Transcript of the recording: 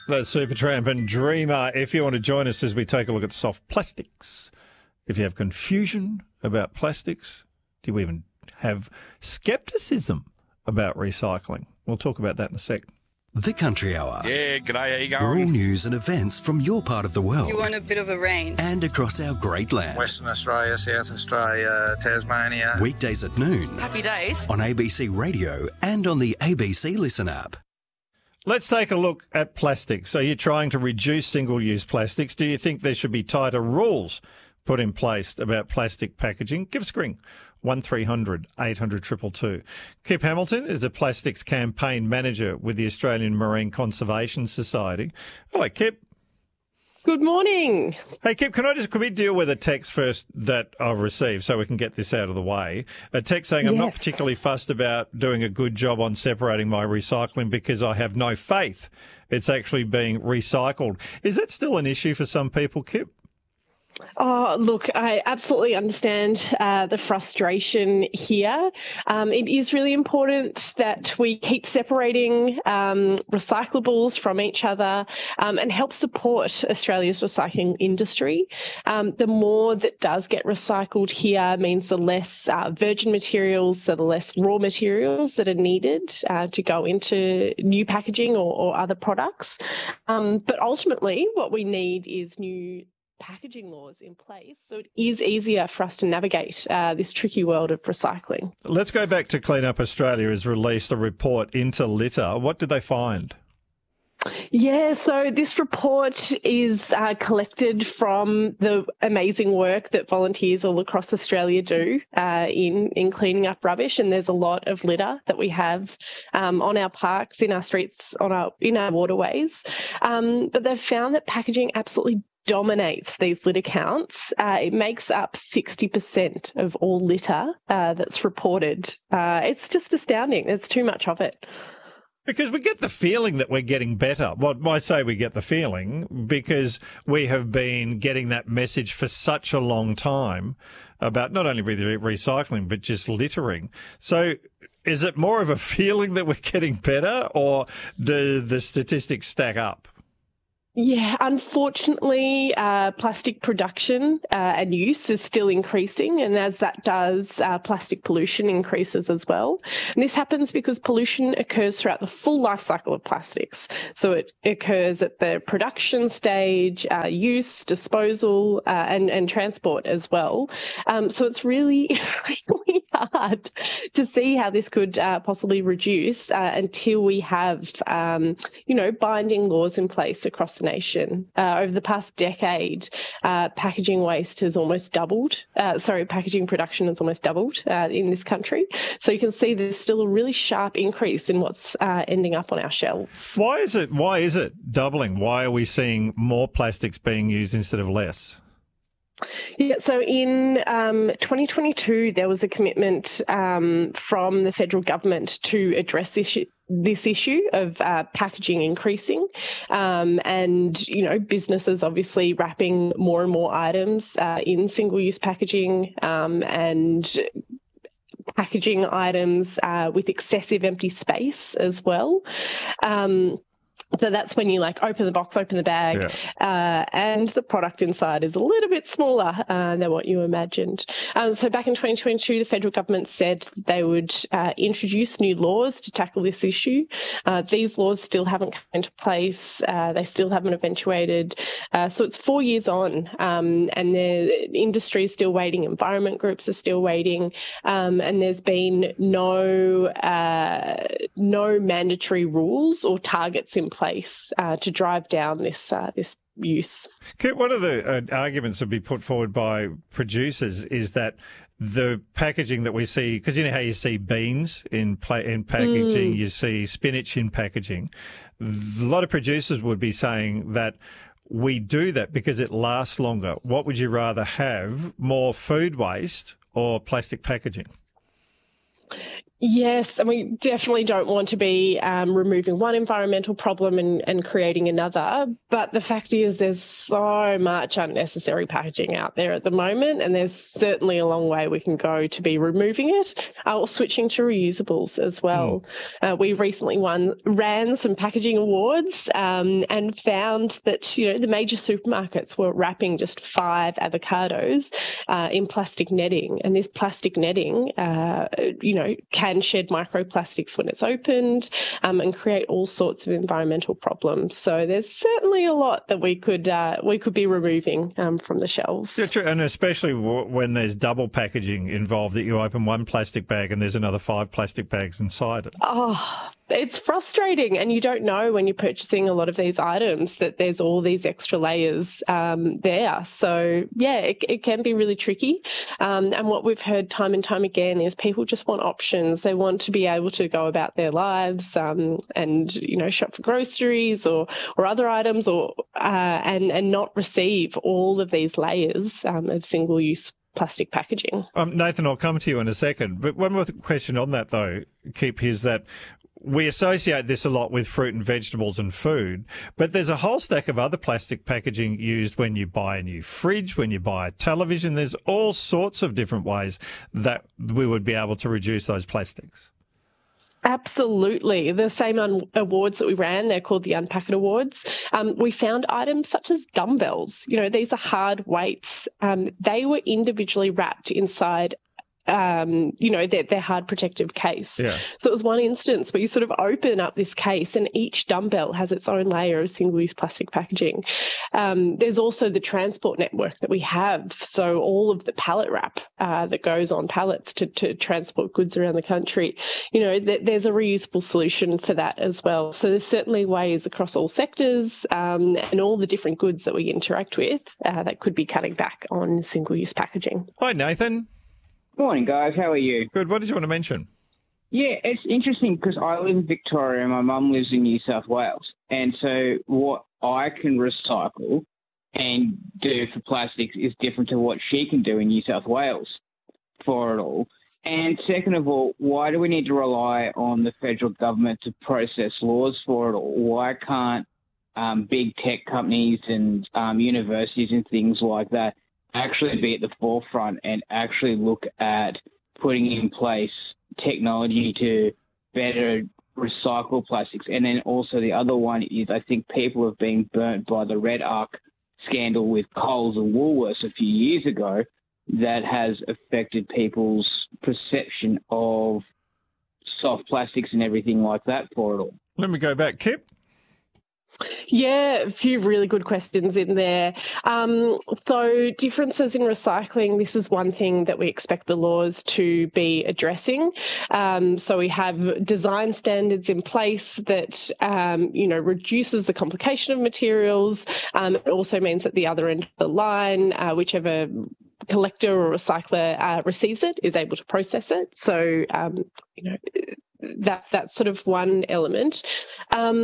That's Supertramp and Dreamer. If you want to join us as we take a look at soft plastics, if you have confusion about plastics, do you even have scepticism about recycling? We'll talk about that in a sec. The Country Hour. Yeah, g'day, how you We're all going? news and events from your part of the world. You want a bit of a range. And across our great land. Western Australia, South Australia, Tasmania. Weekdays at noon. Happy days. On ABC Radio and on the ABC Listen app. Let's take a look at plastics. So you're trying to reduce single-use plastics. Do you think there should be tighter rules put in place about plastic packaging? Give us a ring, 1300 800 222. Kip Hamilton is a plastics campaign manager with the Australian Marine Conservation Society. Hello, Kip. Good morning. Hey, Kip, can we deal with a text first that I've received so we can get this out of the way? A text saying, I'm not Yes. particularly fussed about doing a good job on separating my recycling because I have no faith it's actually being recycled. Is that still an issue for some people, Kip? Oh, look, I absolutely understand the frustration here. It is really important that we keep separating recyclables from each other and help support Australia's recycling industry. The more that does get recycled here means the less virgin materials, so the less raw materials that are needed to go into new packaging or other products. But ultimately, what we need is new packaging laws in place so it is easier for us to navigate this tricky world of recycling. Let's go back to Clean Up Australia has released a report into litter. What did they find? Yeah, so this report is collected from the amazing work that volunteers all across Australia do in cleaning up rubbish, and there's a lot of litter that we have on our parks, in our streets, in our waterways. But they've found that packaging absolutely dominates these litter counts. It makes up 60% of all litter that's reported. It's just astounding. There's too much of it. Because we get the feeling that we're getting better. Well, I say we get the feeling because we have been getting that message for such a long time about not only recycling, but just littering. So is it more of a feeling that we're getting better, or do the statistics stack up? Yeah, unfortunately, plastic production and use is still increasing, and as that does, plastic pollution increases as well. And this happens because pollution occurs throughout the full life cycle of plastics. So it occurs at the production stage, use, disposal, and transport as well. So it's really, really hard to see how this could possibly reduce until we have, binding laws in place across the nation. Over the past decade, packaging waste has almost doubled. Packaging production has almost doubled in this country. So you can see there's still a really sharp increase in what's ending up on our shelves. Why is it doubling? Why are we seeing more plastics being used instead of less? Yeah, so in 2022, there was a commitment from the federal government to address this issue of packaging increasing and, businesses obviously wrapping more and more items in single-use packaging and packaging items with excessive empty space as well. So that's when you open the box, open the bag, and the product inside is a little bit smaller than what you imagined. So back in 2022, the federal government said they would introduce new laws to tackle this issue. These laws still haven't come into place. They still haven't eventuated. So it's 4 years on, and the industry is still waiting. Environment groups are still waiting, and there's been no mandatory rules or targets in place to drive down this use. Kurt, one of the arguments that be put forward by producers is that the packaging that we see, because you know how you see beans in packaging, you see spinach in packaging. A lot of producers would be saying that we do that because it lasts longer. What would you rather have, more food waste or plastic packaging? Yes, and we definitely don't want to be removing one environmental problem and creating another. But the fact is there's so much unnecessary packaging out there at the moment, and there's certainly a long way we can go to be removing it or switching to reusables as well. We recently ran some packaging awards and found that, you know, the major supermarkets were wrapping just 5 avocados in plastic netting. And this plastic netting, you know, can shed microplastics when it's opened and create all sorts of environmental problems. So there's certainly a lot that we could be removing from the shelves. Yeah, true. And especially when there's double packaging involved, that you open one plastic bag and there's another 5 plastic bags inside it. Oh, it's frustrating, and you don't know when you're purchasing a lot of these items that there's all these extra layers there. So, yeah, it can be really tricky. And what we've heard time and time again is people just want options. They want to be able to go about their lives and, you know, shop for groceries or other items and not receive all of these layers of single-use plastic packaging. Nathan, I'll come to you in a second. But one more question on that, though, Kip, is that we associate this a lot with fruit and vegetables and food, but there's a whole stack of other plastic packaging used when you buy a new fridge, when you buy a television. There's all sorts of different ways that we would be able to reduce those plastics. Absolutely. The same awards that we ran, they're called the Unpack It Awards. We found items such as dumbbells. You know, these are hard weights. They were individually wrapped inside you know, their hard protective case. Yeah. So it was one instance where you sort of open up this case and each dumbbell has its own layer of single-use plastic packaging. There's also the transport network that we have. So all of the pallet wrap that goes on pallets to transport goods around the country, you know, there's a reusable solution for that as well. So there's certainly ways across all sectors and all the different goods that we interact with that could be cutting back on single-use packaging. Hi, Nathan. Morning, guys. How are you? Good. What did you want to mention? Yeah, it's interesting because I live in Victoria and my mum lives in New South Wales. And so what I can recycle and do for plastics is different to what she can do in New South Wales for it all. And second of all, why do we need to rely on the federal government to process laws for it all? Why can't big tech companies and universities and things like that actually be at the forefront and actually look at putting in place technology to better recycle plastics? And then also the other one is I think people have been burnt by the Red Arc scandal with Coles and Woolworths a few years ago that has affected people's perception of soft plastics and everything like that for it all. Let me go back. Kip? Yeah, a few really good questions in there. So differences in recycling, this is one thing that we expect the laws to be addressing. So we have design standards in place that, you know, reduces the complication of materials. It also means that the other end of the line, whichever collector or recycler receives it, is able to process it. So, you know, that's sort of one element.